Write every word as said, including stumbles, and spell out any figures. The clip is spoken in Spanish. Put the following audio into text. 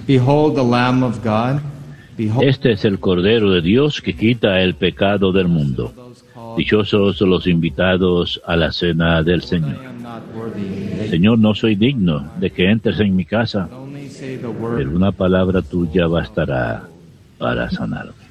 Behold the Lamb of God. Behold Este es el Cordero de Dios que quita el pecado del mundo. Dichosos los invitados a la cena del Señor. I am not worthy. Señor, no soy digno de que entres en mi casa, Only say the pero word. una palabra tuya bastará para sanarme.